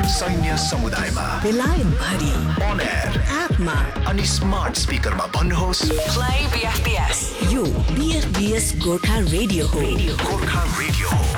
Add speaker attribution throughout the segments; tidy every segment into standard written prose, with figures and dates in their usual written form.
Speaker 1: सैन्य समुदायमा
Speaker 2: बेलायत भरि
Speaker 1: on air
Speaker 2: एपमा
Speaker 1: अनि स्मार्ट स्पिकरमा भन्नुहोस्
Speaker 2: प्ले बीएफबीएस यो बीएफबीएस गोर्खा रेडियो हो
Speaker 1: गोर्खा रेडियो हो।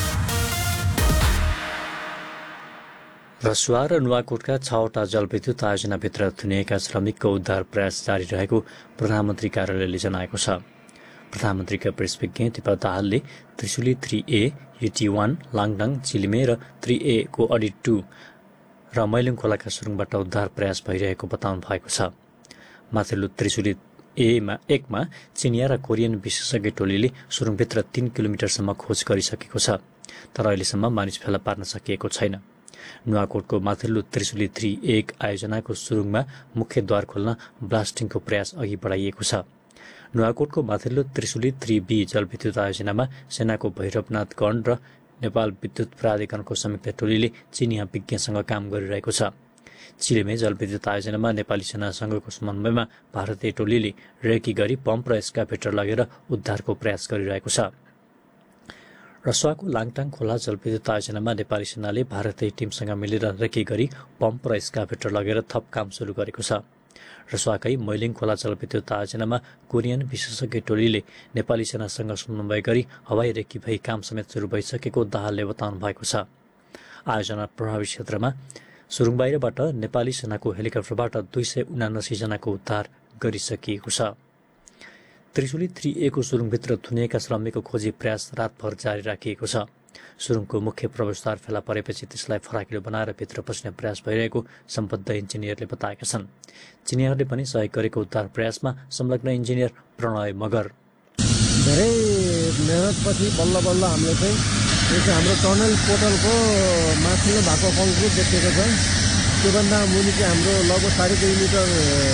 Speaker 3: रसुवा र नुवाकोटका 6वटा जलविद्युत आयोजनाभित्र थुनिएका श्रमिकको उद्धार प्रयास जारी रहेको प्रधानमन्त्री कार्यालयले जनाएको छ। प्रधानमन्त्रीका प्रेस विज्ञ तिब्बत दाहालले त्रिशुली 3A, UT1, लाङडाङ, चिलिमे र 3A को अडिट 2 र मैलुङ खोलाका सुरुङबाट उद्धार प्रयास भइरहेको बताउनु भएको छ। माथिल्लो त्रिशुली एकमा चिनिया र कोरियन विशेषज्ञ टोलीले सुरुङभित्र 3 किलोमिटरसम्म खोज गरिसकेको छ, तर अहिलेसम्म मानिस फेला पार्न सकिएको छैन। नुवाकोटको माथिल्लो त्रिशुली 3A आयोजनाको सुरुङमा मुख्य द्वार खोल्न ब्लास्टिङको प्रयास अघि बढाइएको छ। नुवाकोटको माथिल्लो त्रिशुली 3B जलविद्युत आयोजनामा सेनाको भैरवनाथ गण र नेपाल विद्युत प्राधिकरणको संयुक्त टोलीले चिनिया विज्ञसँग काम गरिरहेको छ। चिलेमे जलविद्युत आयोजनामा नेपाली सेनासँगको समन्वयमा भारतीय टोलीले रेकी गरी पम्प र एस्काभेटर लगेर उद्धारको प्रयास गरिरहेको छ। रसुवाको लाङटाङ खोला जलविद्युत आयोजनामा नेपाली सेनाले भारतीय टिमसँग मिलेर रेकी गरी पम्प र एस्काभेटर लगेर थप काम सुरु गरेको छ। रसुवाकै मैलिङ खोला जलविद्युत आयोजनामा कोरियन विशेषज्ञ टोलीले नेपाली सेनासँग समन्वय गरी हवाई रेकी भई काम समेत सुरु भइसकेको दाहालले बताउनु भएको छ। आयोजना प्रभावित क्षेत्रमा सुरुङ बाहिरबाट नेपाली सेनाको हेलिकप्टरबाट 279 जनाको उद्धार गरिसकिएको छ। त्रिशुली 3A को सुरुङभित्र थुनिएका श्रमिकको खोजी प्रयास रातभर जारी राखिएको छ। सुरुङको मुख्य प्रवेशद्वार फेला परेपछि त्यसलाई फराकिलो बनाएर भित्र पस्ने प्रयास भइरहेको सम्बद्ध इन्जिनियरले बताएका छन्। चिनियाहरूले पनि सहयोग गरेको उद्धार प्रयासमा संलग्न इन्जिनियर प्रणय मगर
Speaker 4: धेरै मेहनतपछि बल्ल बल्ल हामीले चाहिँ हाम्रो टनल पोर्टलको माथिल्लो भएको कङ्क्रिट देखेको छ। त्योभन्दा मुनि चाहिँ हाम्रो लगभग 2.5 मिटर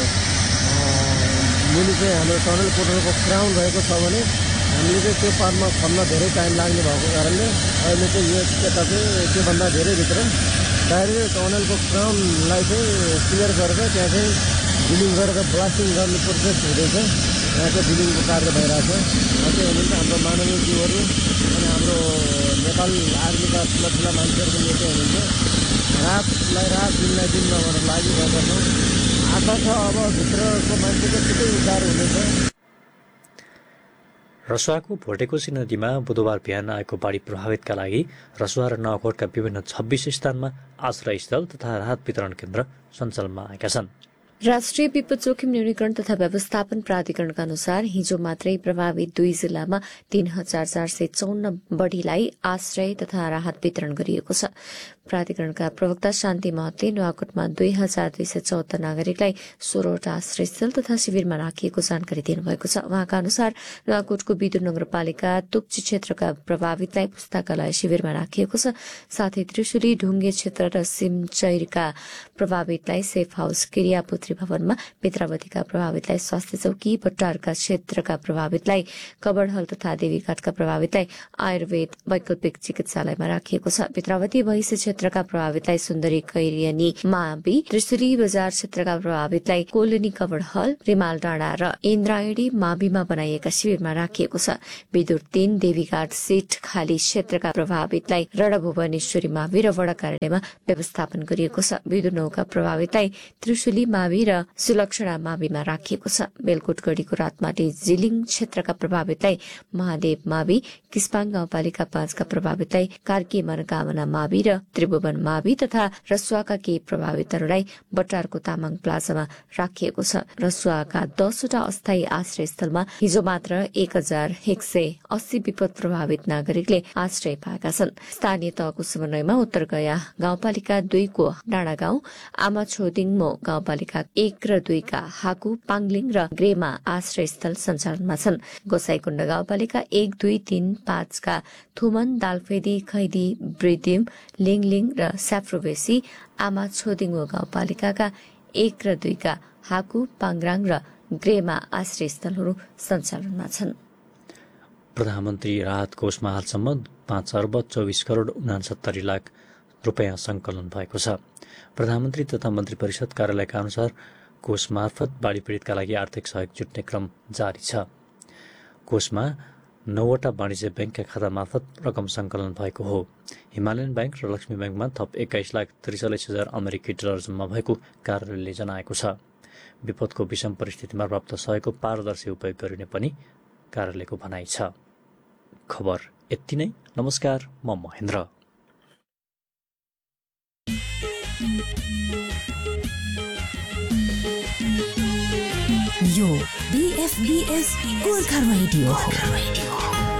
Speaker 4: मुनि चाहिँ हाम्रो टनल पोर्टलको क्राउन रहेको छ भने हामीले चाहिँ त्यो पारमा खन्न धेरै टाइम लाग्ने भएको कारणले अहिले चाहिँ यो यता चाहिँ त्योभन्दा धेरै भित्र डाइरेक्ट टनलको क्राउनलाई चाहिँ क्लियर गरेर त्यहाँ चाहिँ ड्रिलिङ गरेर ब्लास्टिङ गर्ने प्रोसेस हुँदैछ। यहाँ चाहिँ ड्रिलिङको कार्य भइरहेको छ। त्यो हुनुहुन्छ हाम्रो मानवीय जीवहरू अनि हाम्रो नेपाल आर्मीका ठुला मान्छेहरूको नेता हुनुहुन्छ। रातलाई रात दिनलाई दिन नभएर लागिरहेका छौँ। आशा छ अब भित्रको मान्छेको छिटै उद्धार हुनेछ।
Speaker 3: रसुवाको भोटेकोशी नदीमा बुधबार बिहान आएको बाढी प्रभावितका लागि रसुवा र नवाकोटका विभिन्न 26 स्थानमा आश्रयस्थल तथा राहत वितरण केन्द्र सञ्चालनमा आएका छन्।
Speaker 5: राष्ट्रिय विपद जोखिम न्यूनीकरण तथा व्यवस्थापन प्राधिकरणका अनुसार हिजो मात्रै प्रभावित 2 जिल्लामा 3,454 बढ़ीलाई आश्रय तथा राहत वितरण गरिएको छ। प्राधिकरणका प्रवक्ता शान्ति महतले नुवाकोटमा 2,274 नागरिकलाई 16वटा आश्रयस्थल तथा शिविरमा राखिएको जानकारी दिनुभएको छ। उहाँका अनुसार नुवाकोटको विदुर नगरपालिका तोक्ची क्षेत्रका प्रभावितलाई पुस्तकालय शिविरमा राखिएको छ। साथै त्रिशुली ढुङ्गे क्षेत्र र सिमचैरका प्रभावितलाई सेफ हाउस क्रियापुत्री भवनमा, पित्रावतीका प्रभावितलाई स्वास्थ्य चौकी, बट्टारका क्षेत्रका प्रभावितलाई कबडहल तथा देवीघाटका प्रभावितलाई आयुर्वेद वैकल्पिक चिकित्सालयमा राखिएको छ। पित्रावती भैँसे क्षेत्रका प्रभावितलाई सुन्दरी कैरियनी मावि, त्रिशुली बजार क्षेत्रका प्रभावितलाई कोलोनी कबडहल, रिमाल डाँडा र इन्द्रायणी माविमा बनाइएका शिविरमा राखिएको छ। विदुर 3 देवीघाट सीट खाली क्षेत्रका प्रभावितलाई रणभुवनेश्वरी मावि र वडा कार्यालयमा व्यवस्थापन गरिएको छ। विदुर 9 का प्रभावितलाई त्रिशुली मावि र सुलक्षणा माविमा राखिएको छ। बेलकोटगढीको रातमाटी जिलिङ क्षेत्रका प्रभावितलाई महादेव मावि, किस्पाङ गाउँपालिका 5 का प्रभावितलाई कार्की मनोकामना मावि र त्रिभुवन मावि तथा रसुवाका केही प्रभावितहरूलाई बट्टारको तामाङ प्लाजामा राखिएको छ। रसुवाका 10वटा अस्थायी आश्रयस्थलमा हिजो मात्र 1,180 विपद प्रभावित नागरिकले आश्रय पाएका छन्। स्थानीय तहको समन्वयमा उत्तरगया गाउँपालिका 2 को डाँडा गाउँ, आमा छोदिङमो गाउँपालिका 1 र 2 का हाकु, पाङलिङ र ग्रेमा आश्रयस्थल सञ्चालनमा छन्। गोसाईकुण्ड गाउँपालिका 1, 2, 3, 5 का थुमन, दालफेदी, खैदी, ब्रिदिम, लिङलिङ र स्याफ्रोबेसी, आमा छोदिङमो गाउँपालिकाका 1 र 2 का हाकु, पाङराङ र ग्रेमा आश्रयस्थलहरू सञ्चालनमा छन्।
Speaker 3: प्रधानमन्त्री राहत कोषमा हालसम्म 5,24,69,60,00,000 रुपियाँ संकलन भएको छ। प्रधानमन्त्री तथा मन्त्री परिषद कार्यालयका अनुसार कोष मार्फत बाढी पीडितका लागि आर्थिक सहयोग जुट्ने क्रम जारी छ। कोषमा 9वटा वाणिज्य ब्याङ्कका खाता मार्फत रकम सङ्कलन भएको हो। हिमालयन ब्याङ्क र लक्ष्मी ब्याङ्कमा थप 21,43,000 अमेरिकी डलर जम्मा भएको कार्यालयले जनाएको छ। विपदको विषम परिस्थितिमा प्राप्त सहयोगको पारदर्शी उपयोग गरिने पनि कार्यालयको भनाइ छ। खबर यति नै। नमस्कार, म महेन्द्र।
Speaker 2: यो BFBS गोर्खा रेडियो हो।